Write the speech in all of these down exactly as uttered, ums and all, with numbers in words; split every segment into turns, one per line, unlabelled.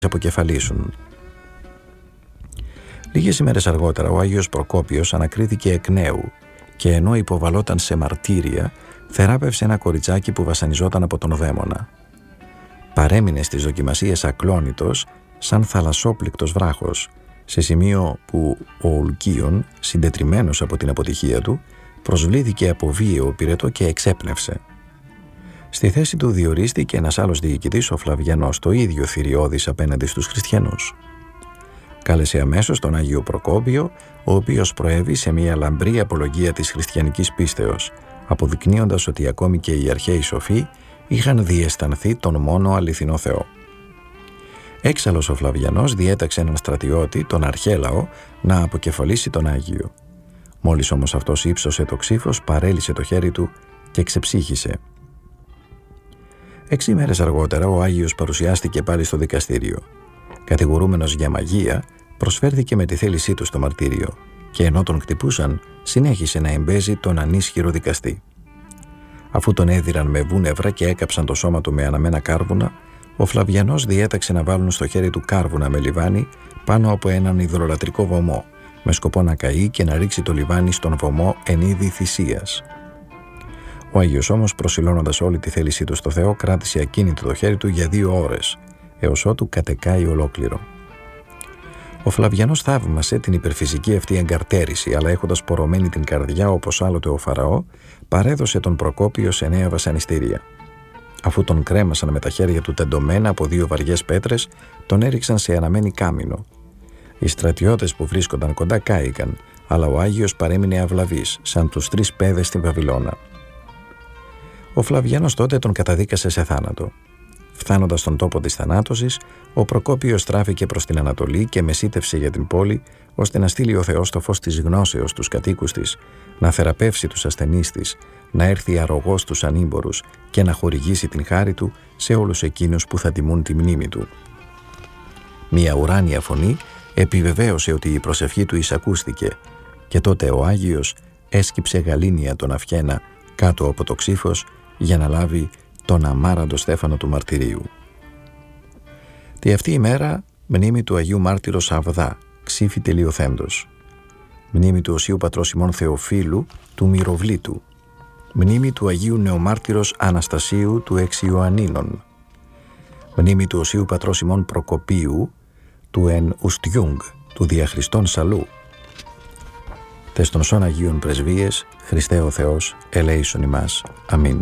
αποκεφαλίσουν. Λίγες ημέρες αργότερα ο Άγιος Προκόπιος ανακρίθηκε εκ νέου και ενώ υποβαλόταν σε μαρτύρια θεράπευσε ένα κοριτσάκι που βασανιζόταν από τον δαίμονα. Παρέμεινε στις δοκιμασίες ακλόνητος σαν θαλασσόπληκτος βράχος, σε σημείο που ο Ουλκίων, συντετριμμένος από την αποτυχία του, προσβλήθηκε από βίαιο πυρετό και εξέπνευσε. Στη θέση του διορίστηκε ένας άλλος διοικητής, ο Φλαβιανός, το ίδιο θηριώδης απέναντι στους χριστιανούς. Κάλεσε αμέσως τον Άγιο Προκόπιο, ο οποίος προέβη σε μια λαμπρή απολογία της χριστιανικής πίστεως, αποδεικνύοντας ότι ακόμη και οι αρχαίοι σοφοί είχαν διαισθανθεί τον μόνο αληθινό Θεό. Έξαλλος ο Φλαβιανός διέταξε έναν στρατιώτη, τον Αρχέλαο, να αποκεφαλίσει τον Άγιο. Μόλις όμως αυτός ύψωσε το ξύφος, παρέλυσε το χέρι του και ξεψύχησε. Έξι μέρες αργότερα ο Άγιος παρουσιάστηκε πάλι στο δικαστήριο. Κατηγορούμενος για μαγεία, προσφέρθηκε με τη θέλησή του στο μαρτύριο και ενώ τον χτυπούσαν, συνέχισε να εμπέζει τον ανίσχυρο δικαστή. Αφού τον έδιραν με βούνευρα και έκαψαν το σώμα του με αναμένα κάρβουνα, ο Φλαβιανός διέταξε να βάλουν στο χέρι του κάρβουνα με λιβάνι πάνω από έναν ιδωλολατρικό βωμό, με σκοπό να καεί και να ρίξει το λιβάνι στον βωμό εν είδη θυσίας. Ο Άγιος όμως, προσιλώνοντας όλη τη θέλησή του στο Θεό, κράτησε ακίνητο το χέρι του για δύο ώρες, έως ότου κατεκάει ολόκληρο. Ο Φλαβιανός θαύμασε την υπερφυσική αυτή εγκαρτέρηση, αλλά έχοντας πορωμένη την καρδιά όπως άλλοτε ο Φαραώ, παρέδωσε τον Προκόπιο σε νέα βασανιστήρια. Αφού τον κρέμασαν με τα χέρια του τεντωμένα από δύο βαριές πέτρες, τον έριξαν σε αναμένη κάμινο. Οι στρατιώτες που βρίσκονταν κοντά κάηκαν, αλλά ο Άγιος παρέμεινε αυλαβής, σαν τους τρεις παίδες στην Βαβυλώνα. Ο Φλαβιανός τότε τον καταδίκασε σε θάνατο. Φθάνοντας στον τόπο της θανάτωσης, ο Προκόπιος στράφηκε προς την Ανατολή και μεσίτευσε για την πόλη, ώστε να στείλει ο Θεός το φως της γνώσεως στους κατοίκους της, να θεραπεύσει τους ασθενείς της, να έρθει αρρωγός στους ανήμπορους και να χορηγήσει την χάρη του σε όλους εκείνους που θα τιμούν τη μνήμη του. Μια ουράνια φωνή επιβεβαίωσε ότι η προσευχή του εισακούστηκε και τότε ο Άγιος έσκυψε γαλήνια τον Αυχένα κάτω από το ξύφος για να λάβει τον αμάραντο στέφανο του μαρτυρίου. Τη αυτή ημέρα μνήμη του Αγίου Μάρτυρος Αβδά, ξύφη τελειοθέντος. Μνήμη του Οσίου Πατρός ημών Θεοφύλου του Μυροβλήτου. Μνήμη του Αγίου Νεομάρτυρος Αναστασίου του Εξ Ιωαννίνων. Μνήμη του Οσίου Πατρός ημών Προκοπίου του Εν Ουστιούγκ του Διαχριστών Σαλού. Τες των σών Αγίων Πρεσβείες, Χριστέ ο Θεός, ελέησον ημάς. Αμήν.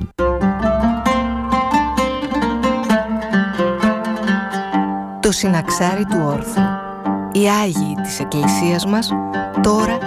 Το συναξάρι του όρθρου. Οι Άγιοι της Εκκλησίας μας τώρα